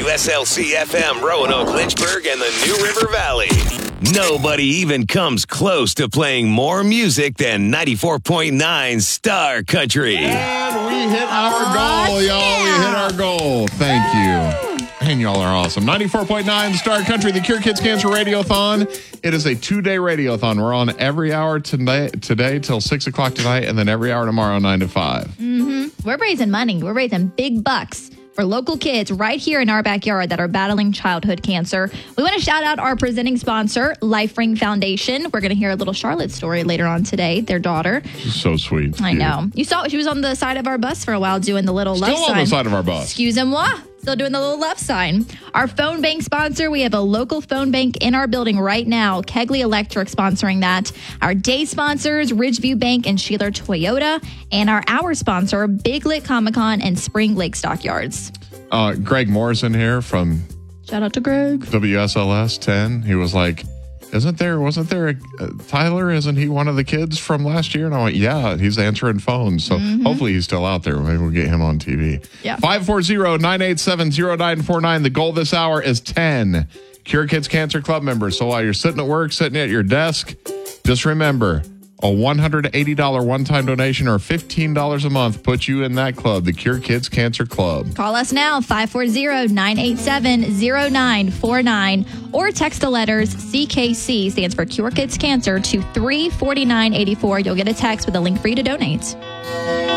WSLC-FM, Roanoke, Lynchburg, and the New River Valley. Nobody even comes close to playing more music than 94.9 Star Country. And we hit our goal, y'all. We hit our goal. Thank you. And y'all are awesome. 94.9 Star Country, the Cure Kids Cancer Radiothon. It is a 2-day radiothon. We're on every hour today till 6 o'clock tonight, and then every hour tomorrow, 9 to 5. Mm-hmm. We're raising money. We're raising big bucks for local kids right here in our backyard that are battling childhood cancer. We want to shout out our presenting sponsor, LifeRing Foundation. We're going to hear a little Charlotte story later on today, their daughter. She's so sweet. I know. You saw she was on the side of our bus for a while doing the little love sign. Still on the side of our bus. Excusez-moi. Still doing the little love sign. Our phone bank sponsor, we have a local phone bank in our building right now. Kegley Electric sponsoring that. Our day sponsors, Ridgeview Bank and Sheeler Toyota. And our hour sponsor, Big Lit Comic-Con and Spring Lake Stockyards. Greg Morrison here from Shout out to Greg. WSLS 10. He was like, wasn't there Tyler? Isn't he one of the kids from last year? And I went, yeah, he's answering phones. So hopefully he's still out there. Maybe we'll get him on TV. Yeah. 540-987-0949. The goal this hour is 10 Cure Kids Cancer Club members. So while you're sitting at work, sitting at your desk, just remember, a $180 one-time donation or $15 a month puts you in that club, the Cure Kids Cancer Club. Call us now, 540-987-0949, or text the letters CKC, stands for Cure Kids Cancer, to 34984. You'll get a text with a link for you to donate.